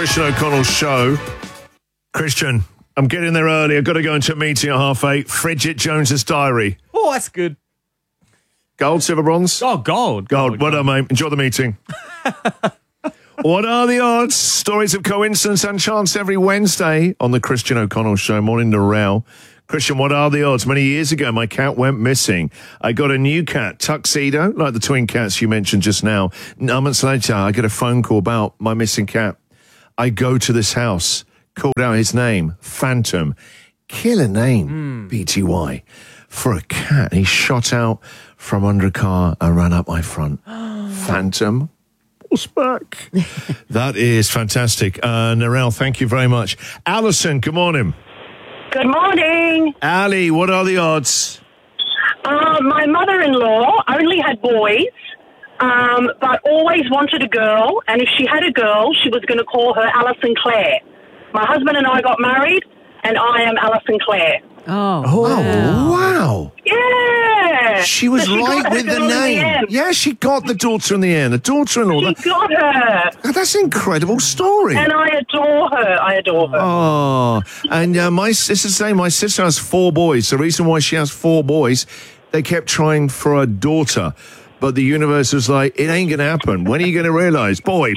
Christian O'Connell show. Christian, I'm getting there early. I've got to go into a meeting at 8:30. Bridget Jones's Diary. Oh, that's good. Gold, silver, bronze? Oh, gold. Gold. Well done, mate. Enjoy the meeting. What are the odds? Stories of coincidence and chance every Wednesday on the Christian O'Connell show. Morning to Rail. Christian, what are the odds? Many years ago, my cat went missing. I got a new cat, Tuxedo, like the twin cats you mentioned just now. Months later, I get a phone call about my missing cat. I go to this house, called out his name, Phantom. Killer name, BTY. For a cat, he shot out from under a car and ran up my front. Phantom. What's back? That is fantastic. Narelle, thank you very much. Alison, good morning. Good morning. Ali, what are the odds? My mother-in-law only had boys, but always wanted a girl. And if she had a girl, she was going to call her Alison Clare. My husband and I got married, and I am Alison Clare. Oh, wow. Yeah. She was So right got her with the girl in name. end. Yeah, she got the daughter in the end. The daughter-in-law. She got her. That's an incredible story. And I adore her. I adore her. Oh, and my sister's saying my sister has 4 boys. The reason why she has 4 boys, they kept trying for a daughter. But the universe was like, it ain't going to happen. When are you going to realise? Boy.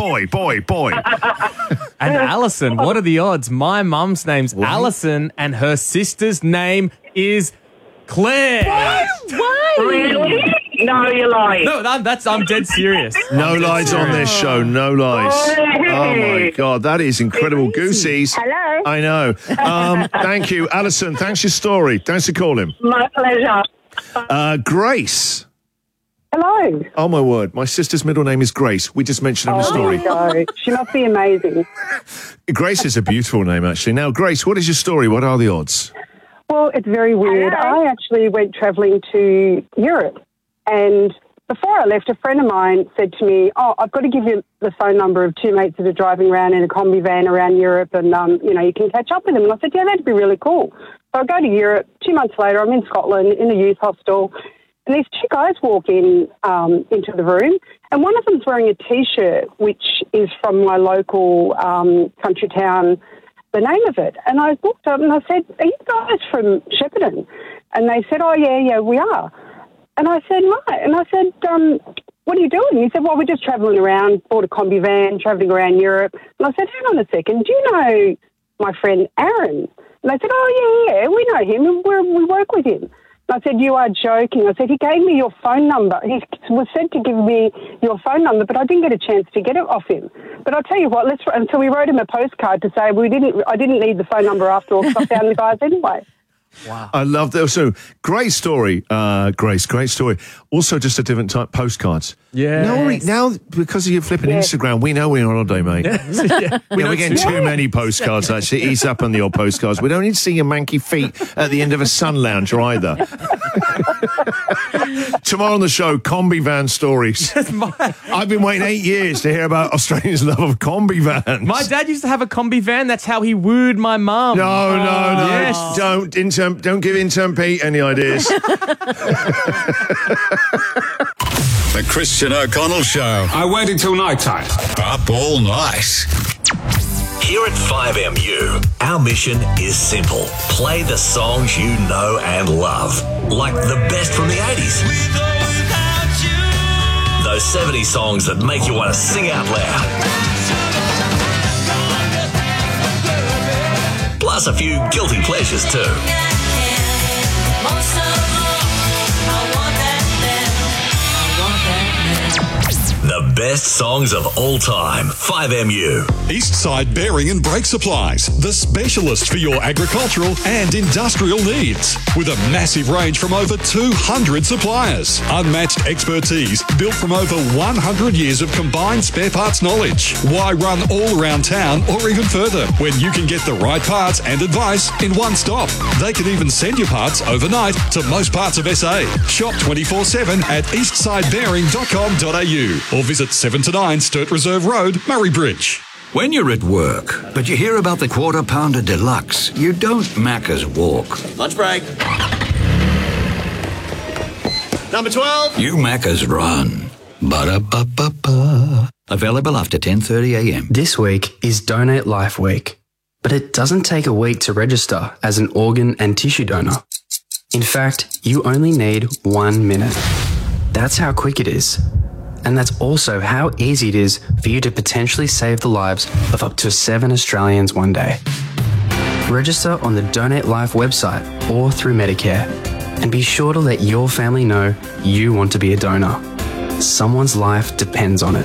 And Alison, what are the odds? My mum's name's Alison and her sister's name is Claire. Why? Really? No, you're lying. No, I'm dead serious. No lies on this show. No lies. Oh, my God. That is incredible. Goosies. Hello. I know. Thank you. Alison, thanks for your story. Thanks for calling. My pleasure. Grace. Hello. Oh, my word. My sister's middle name is Grace. We just mentioned her in the story. Go. She must be amazing. Grace is a beautiful name, actually. Now, Grace, what is your story? What are the odds? Well, it's very weird. Hello. I actually went travelling to Europe, and before I left, a friend of mine said to me, I've got to give you the phone number of 2 mates that are driving around in a combi van around Europe, and, you can catch up with them. And I said, yeah, that'd be really cool. So I go to Europe. 2 months later, I'm in Scotland in a youth hostel, and these 2 guys walk in into the room, and one of them's wearing a T-shirt, which is from my local country town, the name of it. And I looked up and I said, are you guys from Shepparton? And they said, oh, yeah, we are. And I said, right. And I said, what are you doing? He said, well, we're just travelling around, bought a combi van, travelling around Europe. And I said, hang on a second, do you know my friend Aaron? And they said, oh, yeah, we know him, and we work with him. I said, you are joking. I said, he gave me your phone number. He was said to give me your phone number, but I didn't get a chance to get it off him. But I'll tell you what, so we wrote him a postcard to say I didn't need the phone number after all because I found the guys anyway. Wow. I love that. So, great story, Grace, great story. Also, just a different type, postcards. Yeah. Now, because of your flipping Instagram, we know we're on holiday, mate. We're getting too many postcards, actually. Ease up on the old postcards. We don't need to see your manky feet at the end of a sun lounger either. Tomorrow on the show, combi van stories. I've been waiting 8 years to hear about Australians' love of combi vans. My dad used to have a combi van. That's how he wooed my mum. No. Yes. Don't give intern Pete any ideas. The Christian O'Connell Show. I waited till night time. Up all night. Here at 5MU, our mission is simple. Play the songs you know and love, like the best from the 80s. Those 70 songs that make you want to sing out loud. Plus a few guilty pleasures too. The best songs of all time. 5MU. Eastside Bearing and Brake Supplies, the specialist for your agricultural and industrial needs. With a massive range from over 200 suppliers. Unmatched expertise built from over 100 years of combined spare parts knowledge. Why run all around town or even further when you can get the right parts and advice in one stop? They can even send your parts overnight to most parts of SA. Shop 24/7 at eastsidebearing.com.au or visit 7 to 9 Sturt Reserve Road, Murray Bridge. When you're at work, but you hear about the Quarter Pounder Deluxe, you don't Macca's walk. Lunch break. Number 12. You Macca's run. Ba-da-ba-ba-ba. Available after 10:30 a.m. This week is Donate Life Week, but it doesn't take a week to register as an organ and tissue donor. In fact, you only need 1 minute. That's how quick it is. And that's also how easy it is for you to potentially save the lives of up to 7 Australians one day. Register on the Donate Life website or through Medicare, and be sure to let your family know you want to be a donor. Someone's life depends on it.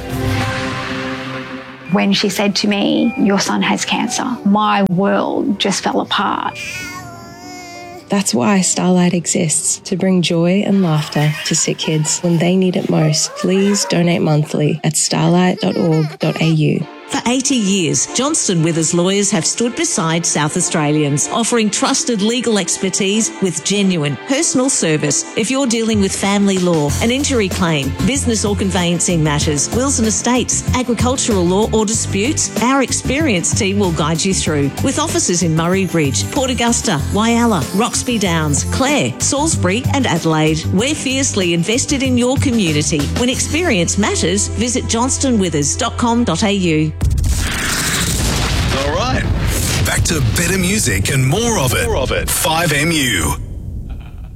When she said to me, "Your son has cancer," my world just fell apart. That's why Starlight exists, to bring joy and laughter to sick kids when they need it most. Please donate monthly at starlight.org.au. For 80 years, Johnston Withers lawyers have stood beside South Australians, offering trusted legal expertise with genuine personal service. If you're dealing with family law, an injury claim, business or conveyancing matters, wills and estates, agricultural law or disputes, our experienced team will guide you through. With offices in Murray Bridge, Port Augusta, Whyalla, Roxby Downs, Clare, Salisbury and Adelaide, we're fiercely invested in your community. When experience matters, visit johnstonwithers.com.au. All right. Back to better music and more of it. 5MU.